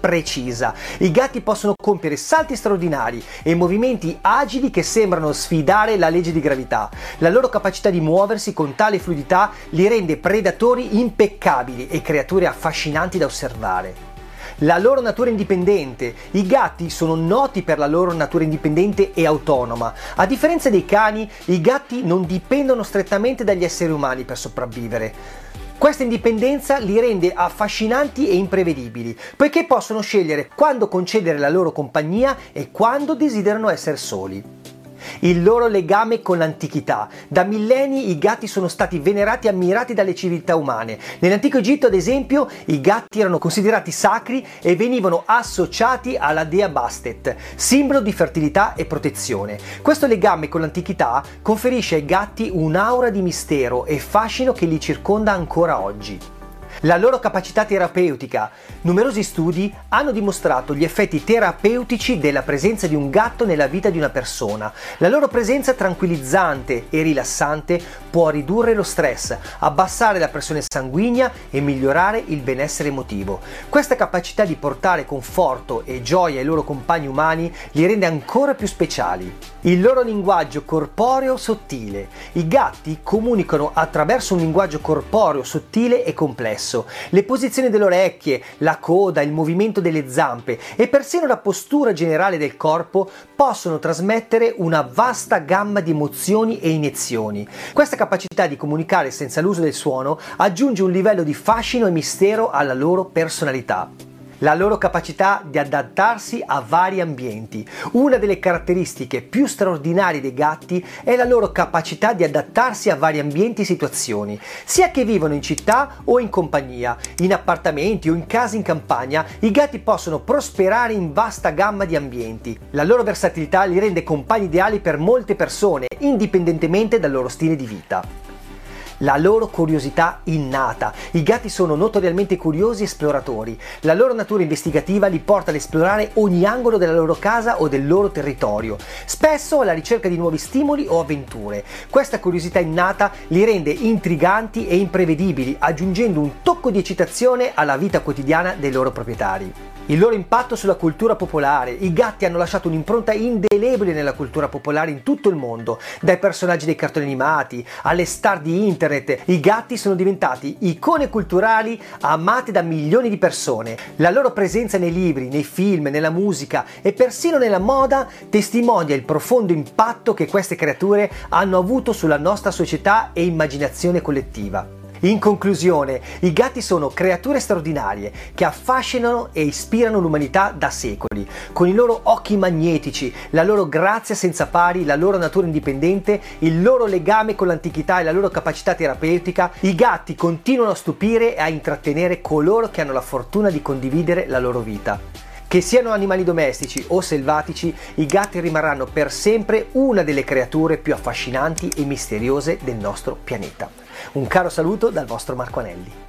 precisa. I gatti possono compiere salti straordinari e movimenti agili che sembrano sfidare la legge di gravità. La loro capacità di muoversi con tale fluidità li rende predatori impeccabili e creature affascinanti da osservare. La loro natura indipendente. I gatti sono noti per la loro natura indipendente e autonoma. A differenza dei cani, i gatti non dipendono strettamente dagli esseri umani per sopravvivere. Questa indipendenza li rende affascinanti e imprevedibili, poiché possono scegliere quando concedere la loro compagnia e quando desiderano essere soli. Il loro legame con l'antichità. Da millenni i gatti sono stati venerati e ammirati dalle civiltà umane. Nell'antico Egitto, ad esempio, i gatti erano considerati sacri e venivano associati alla dea Bastet, simbolo di fertilità e protezione. Questo legame con l'antichità conferisce ai gatti un'aura di mistero e fascino che li circonda ancora oggi. La loro capacità terapeutica. Numerosi studi hanno dimostrato gli effetti terapeutici della presenza di un gatto nella vita di una persona. La loro presenza tranquillizzante e rilassante può ridurre lo stress, abbassare la pressione sanguigna e migliorare il benessere emotivo. Questa capacità di portare conforto e gioia ai loro compagni umani li rende ancora più speciali. Il loro linguaggio corporeo sottile. I gatti comunicano attraverso un linguaggio corporeo sottile e complesso. Le posizioni delle orecchie, la coda, il movimento delle zampe e persino la postura generale del corpo possono trasmettere una vasta gamma di emozioni e iniezioni. Questa capacità di comunicare senza l'uso del suono aggiunge un livello di fascino e mistero alla loro personalità. La loro capacità di adattarsi a vari ambienti. Una delle caratteristiche più straordinarie dei gatti è la loro capacità di adattarsi a vari ambienti e situazioni, sia che vivano in città o in compagnia, in appartamenti o in case in campagna. I gatti possono prosperare in vasta gamma di ambienti. La loro versatilità li rende compagni ideali per molte persone, indipendentemente dal loro stile di vita. La loro curiosità innata. I gatti sono notoriamente curiosi esploratori. La loro natura investigativa li porta ad esplorare ogni angolo della loro casa o del loro territorio, spesso alla ricerca di nuovi stimoli o avventure. Questa curiosità innata li rende intriganti e imprevedibili, aggiungendo un tocco di eccitazione alla vita quotidiana dei loro proprietari. Il loro impatto sulla cultura popolare. I gatti hanno lasciato un'impronta indelebile nella cultura popolare in tutto il mondo, dai personaggi dei cartoni animati alle star di internet. I gatti sono diventati icone culturali amate da milioni di persone. La loro presenza nei libri, nei film, nella musica e persino nella moda testimonia il profondo impatto che queste creature hanno avuto sulla nostra società e immaginazione collettiva. In conclusione, i gatti sono creature straordinarie che affascinano e ispirano l'umanità da secoli. Con i loro occhi magnetici, la loro grazia senza pari, la loro natura indipendente, il loro legame con l'antichità e la loro capacità terapeutica, i gatti continuano a stupire e a intrattenere coloro che hanno la fortuna di condividere la loro vita. Che siano animali domestici o selvatici, i gatti rimarranno per sempre una delle creature più affascinanti e misteriose del nostro pianeta. Un caro saluto dal vostro Marco Anelli.